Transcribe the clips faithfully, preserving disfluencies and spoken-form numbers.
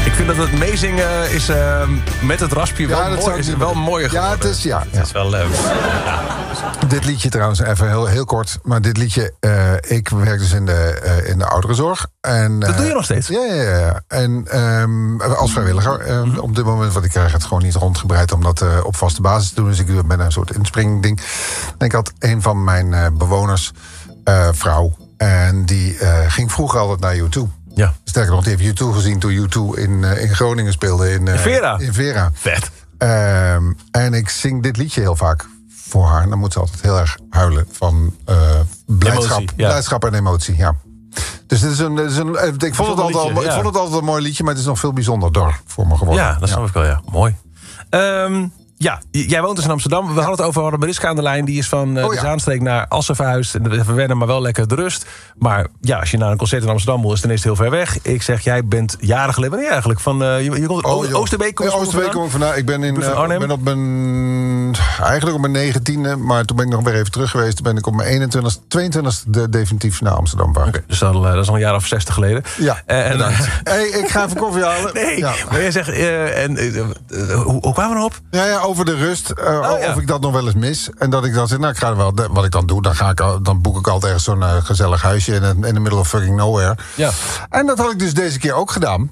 Ik vind dat het meezingen is uh, met het raspje wel, Ja, dat mooi, is wel mooier geworden. Ja, het is, ja, ja. Het is wel leuk. Ja. Dit liedje trouwens, even heel, heel kort. Maar dit liedje, uh, ik werk dus in de, uh, in de ouderenzorg. En, uh, Dat doe je nog steeds? Ja, ja, ja. En um, als vrijwilliger. Uh, mm-hmm. Op dit moment, want ik krijg het gewoon niet rondgebreid om dat uh, op vaste basis te doen. Dus ik ben een soort inspringding. En ik had een van mijn uh, bewoners, uh, vrouw. En die uh, ging vroeger altijd naar U twee. Ja. Sterker nog, die heeft U twee gezien toen U twee in, uh, in Groningen speelde. In, uh, in Vera? In Vera. Vet. Um, en ik zing dit liedje heel vaak voor haar. En dan moet ze altijd heel erg huilen van uh, blijdschap, emotie, ja. blijdschap en emotie. Ja. Dus dit is een, dit is een, ik, vond het altijd, liedje, al, ja. ik vond het altijd een mooi liedje, maar het is nog veel bijzonderder voor me geworden. Ja, dat snap ja. ik wel, ja. Mooi. Um, ja, jij woont dus in Amsterdam. We ja. hadden het over, we hadden Mariska aan de lijn. Die is van uh, oh, ja. de Zaanstreek naar Assen verhuisd. We wennen maar wel lekker de rust. Maar ja, als je naar een concert in Amsterdam wil, is het ten eerste heel ver weg. Ik zeg, jij bent jaren geleden. Wanneer eigenlijk? Van, uh, je, je komt uit oh, Oosterbeek? Kom ja, Oosterbeek kom ik vandaan. Ik ben, in, uh, ben op mijn, eigenlijk op mijn negentiende. Maar toen ben ik nog weer even terug geweest. Toen ben ik op mijn eenentwintigste, tweeëntwintigste definitief naar Amsterdam verhuisd. Okay, dus dat, uh, dat is al een jaar of zestig geleden. Ja, uh, en, uh, hey, ik ga even koffie halen. Nee, ja. maar jij zegt, uh, en, uh, uh, hoe, hoe kwamen we erop? Ja, ja, over de rust. Uh, oh, of ja. ik dat nog wel eens mis. En dat ik dan zeg, nou, ik ga er wel, wat ik dan doe, dan, ga ik, dan boek ik altijd ergens zo'n uh, gezellig huisje in, in the middle of fucking nowhere. Ja. En dat had ik dus deze keer ook gedaan.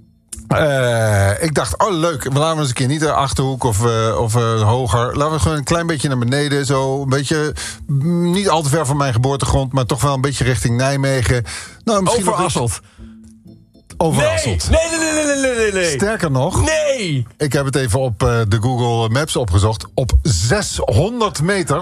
Uh, ik dacht, oh leuk, we laten we eens een keer niet de Achterhoek of, uh, of uh, hoger. Laten we gewoon een klein beetje naar beneden. Zo een beetje, niet al te ver van mijn geboortegrond, maar toch wel een beetje richting Nijmegen. Nou, misschien Over Asselt. Over nee, Asselt. Nee, nee, nee, nee, nee, nee, nee. Sterker nog, nee. Ik heb het even op uh, de Google Maps opgezocht. Op zeshonderd meter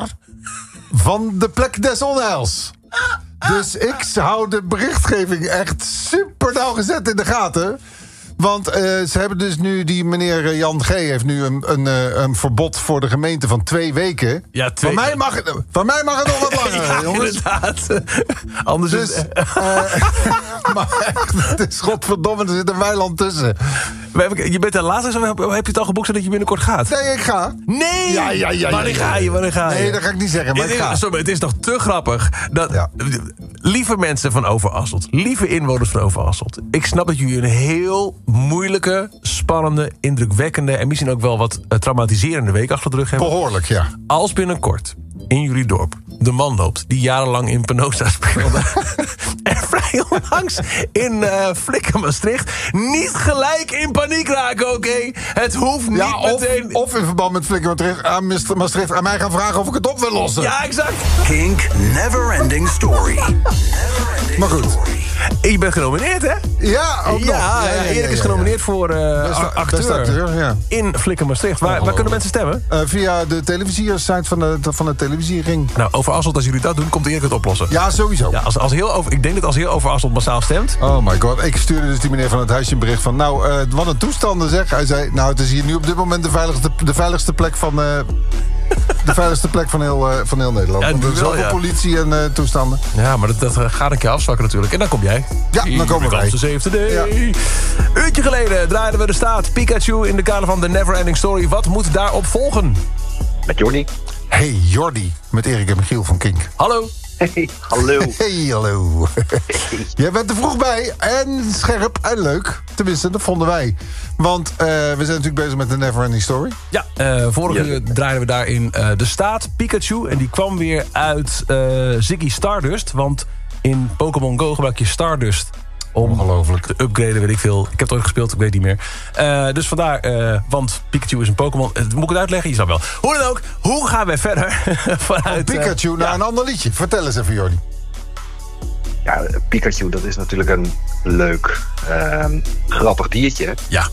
van de plek des onheils. Dus ik hou de berichtgeving echt super nauwgezet in de gaten. Want uh, ze hebben dus nu, die meneer Jan G. heeft nu een, een, een verbod voor de gemeente van twee weken. Ja, twee... Van mij mag het, van mij mag het nog wat langer, ja, jongens. Inderdaad. Anders dus, is... Uh, maar echt, het is godverdomme, er zit een weiland tussen. Je bent de laatste, heb je het al geboekt zodat je binnenkort gaat? Nee, ik ga. Nee! Ja, ja, ja, wanneer ja, ja. ga je, wanneer ga je? Nee, dat ga ik niet zeggen, maar het ik ga. Is, sorry, het is toch te grappig. Dat, ja. Lieve mensen van Overasselt, lieve inwoners van Overasselt. Ik snap dat jullie een heel moeilijke, spannende, indrukwekkende en misschien ook wel wat uh, traumatiserende week achter de rug hebben. Behoorlijk, ja. Als binnenkort in jullie dorp de man loopt die jarenlang in Penosa speelde en vrij onlangs in uh, Flikker Maastricht, niet gelijk in paniek raken, oké? Okay? Het hoeft niet ja, of, meteen... Of in verband met Flikker Maastricht aan, Maastricht aan mij gaan vragen of ik het op wil lossen. Ja, exact. Kink Neverending Story. Never maar goed. Je bent genomineerd, hè? Ja, ook nog. Ja, ja, ja, ja, Erik is genomineerd ja, ja. voor uh, beste, acteur, beste acteur ja. in Flikker Maastricht. Waar, waar kunnen mensen stemmen? Uh, via de televisiesite van de, van de televisiering. Nou, over Asselt, als jullie dat doen, komt Erik het oplossen. Ja, sowieso. Ja, als, als heel over, ik denk dat als heel over Asselt massaal stemt. Oh my god, ik stuurde dus die meneer van het huisje een bericht van... nou, uh, wat een toestanden zeg. Hij zei, nou, het is hier nu op dit moment de veiligste, de veiligste plek van... Uh, de veiligste plek van heel, uh, van heel Nederland. Ja, Want er is zoveel ja. politie en uh, toestanden. Ja, maar dat, dat gaat een keer afzwakken natuurlijk. En dan kom jij. Ja, dan komen wij. De zevende day. Ja. Uurtje geleden draaiden we de staat Pikachu in de kader van The Neverending Story. Wat moet daarop volgen? Met Jordi. Hey Jordi, met Erik en Michiel van Kink. Hallo. Hey, hallo. Hey, hallo. Hey. Jij bent er vroeg bij en scherp en leuk. Tenminste, dat vonden wij. Want uh, we zijn natuurlijk bezig met de Neverending Story. Ja, uh, vorige ja. uur draaiden we daarin uh, de staat Pikachu. En die kwam weer uit uh, Ziggy Stardust. Want in Pokémon Go gebruik je Stardust om ongelooflijk te upgraden, weet ik veel. Ik heb het ooit gespeeld, ik weet niet meer. Uh, dus vandaar, uh, want Pikachu is een Pokémon. Uh, moet ik het uitleggen? Je snapt wel. Hoe dan ook, hoe gaan we verder? Vanuit, Van Pikachu uh, naar ja. een ander liedje. Vertel eens even, Jordi. Ja, Pikachu, dat is natuurlijk een leuk, uh, grappig diertje. Ja.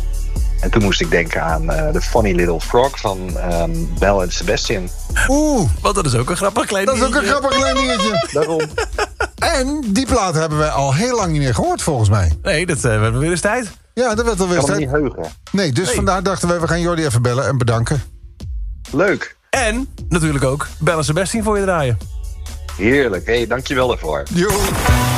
En toen moest ik denken aan uh, The Funny Little Frog van um, Belle en Sebastian. Oeh, want dat is ook een grappig klein dat dingetje. Dat is ook een grappig klein dingetje. Daarom. En die plaat hebben wij al heel lang niet meer gehoord, volgens mij. Nee, dat uh, werd weer eens tijd. Ja, dat werd alweer eens tijd. Ik kan me niet heugen. Nee, dus nee. vandaar dachten wij, we gaan Jordi even bellen en bedanken. Leuk. En natuurlijk ook Belle en Sebastian voor je draaien. Heerlijk. Hé, hey, dankjewel daarvoor. Jo.